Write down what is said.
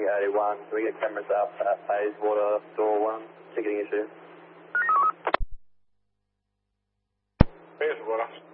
Tango 81. Can we get cameras up at Bayswater, door 1, ticketing issue? Bayswater.